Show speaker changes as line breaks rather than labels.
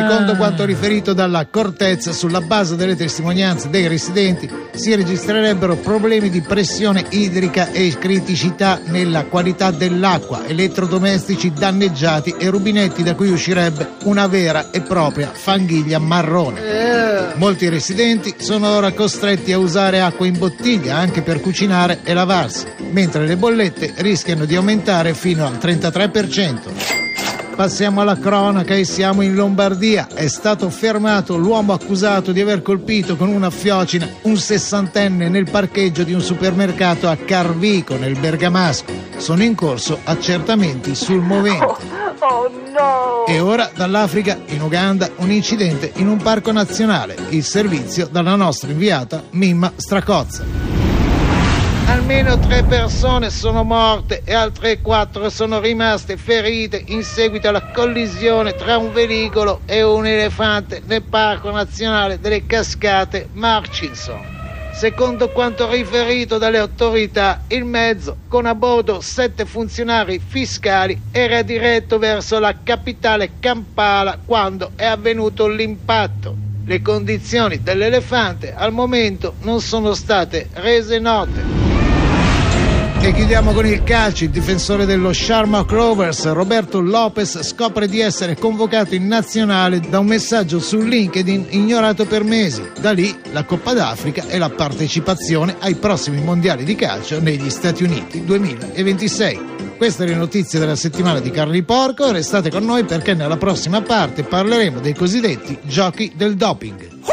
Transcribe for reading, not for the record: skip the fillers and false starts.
Secondo quanto riferito dalla Cortez, sulla base delle testimonianze dei residenti si registrerebbero problemi di pressione idrica e criticità nella qualità dell'acqua, elettrodomestici danneggiati e rubinetti da cui uscirebbe una vera e propria fanghiglia marrone. Molti residenti sono ora costretti a usare acqua in bottiglia anche per cucinare e lavarsi, mentre le bollette rischiano di aumentare fino al 33%. Passiamo alla cronaca e siamo in Lombardia. È stato fermato l'uomo accusato di aver colpito con una fiocina un 60enne nel parcheggio di un supermercato a Carvico, nel Bergamasco. Sono in corso accertamenti sul movente.
Oh no!
E ora dall'Africa, in Uganda, un incidente in un parco nazionale. Il servizio dalla nostra inviata Mimma Stracozza. Almeno 3 persone sono morte e altre 4 sono rimaste ferite in seguito alla collisione tra un velivolo e un elefante nel Parco Nazionale delle Cascate Murchison. Secondo quanto riferito dalle autorità, il mezzo, con a bordo 7 funzionari fiscali, era diretto verso la capitale Kampala quando è avvenuto l'impatto. Le condizioni dell'elefante al momento non sono state rese note. E chiudiamo con il calcio. Il difensore dello Shamrock Rovers, Roberto Lopez, scopre di essere convocato in nazionale da un messaggio su LinkedIn ignorato per mesi. Da lì la Coppa d'Africa e la partecipazione ai prossimi mondiali di calcio negli Stati Uniti 2026. Queste le notizie della settimana di Carli Porco. Restate con noi perché nella prossima parte parleremo dei cosiddetti giochi del doping.